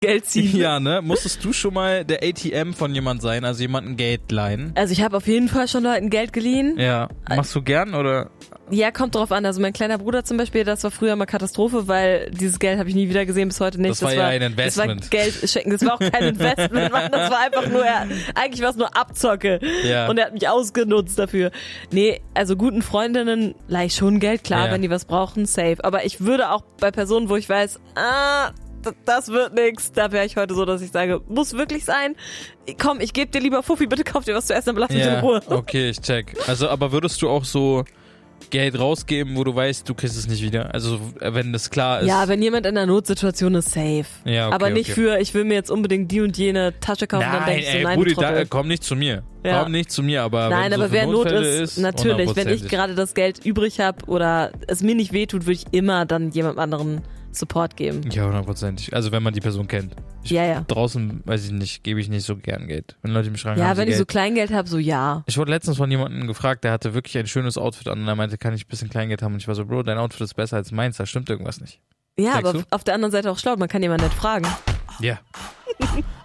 Geld ziehen. Ja, ne? Musstest du schon mal der ATM von jemand sein, also jemanden Geld leihen? Also ich habe auf jeden Fall schon Leuten Geld geliehen. Ja. Machst du gern oder? Ja, kommt drauf an. Also mein kleiner Bruder zum Beispiel, das war früher mal Katastrophe, weil dieses Geld habe ich nie wieder gesehen, bis heute nicht. Das war ja ein Investment. Das war Geld schenken, das war auch kein Investment, Mann, das war einfach nur, eigentlich war es nur Abzocke. Ja. Und er hat mich ausgenutzt dafür. Nee, also guten Freundinnen leih ich schon Geld, klar, Ja. wenn die was brauchen, safe. Aber ich würde auch bei Personen, wo ich weiß, das wird nix, da wäre ich heute so, dass ich sage, muss wirklich sein? Komm, ich gebe dir lieber Fuffi, bitte kauf dir was zu essen, dann lass mich in Ruhe. Okay, ich check. Also, aber würdest du auch so Geld rausgeben, wo du weißt, du kriegst es nicht wieder? Also, wenn das klar ist. Ja, wenn jemand in einer Notsituation ist, safe. Ja, okay, aber nicht für, ich will mir jetzt unbedingt die und jene Tasche kaufen, dann denke ich so, nein, Brudi, du Trottel. komm nicht zu mir. Ja. Komm nicht zu mir, aber Nein, wenn so aber für wer Not Notfälle ist, natürlich, wenn ich 100%. gerade das Geld übrig habe oder es mir nicht wehtut, würde ich immer dann jemand anderen Support geben. Ja, 100%. Also, wenn man die Person kennt. Ja. Draußen, weiß ich nicht, gebe ich nicht so gern Geld. Wenn Leute mich fragen, Ja, haben wenn sie ich so Geld? Kleingeld habe, so ja. Ich wurde letztens von jemandem gefragt, der hatte wirklich ein schönes Outfit an und er meinte, kann ich ein bisschen Kleingeld haben? Und ich war so, Bro, dein Outfit ist besser als meins, da stimmt irgendwas nicht. Ja, Checkst aber du? auf der anderen Seite auch schlau, man kann jemanden nicht fragen. Ja.